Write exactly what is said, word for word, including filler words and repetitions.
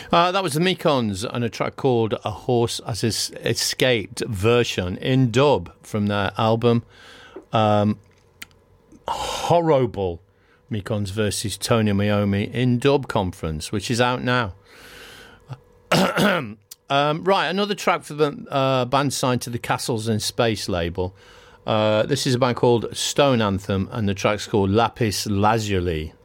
Uh, that was the Mekons and a track called A Horse Has Es- Escaped version in dub from their album um, Horrible Mekons versus Tony Iommi in dub conference, which is out now. um, right, another track for the uh, band signed to the Castles in Space label. Uh, this is a band called Stone Anthem and the track's called Lapis Lazuli.